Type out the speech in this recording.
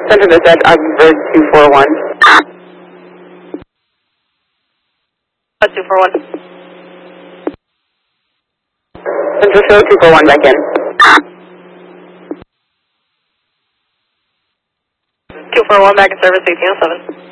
Center dispatch, Augsburg 241. 241. Central show 241 back in. 241 back in service, 1807.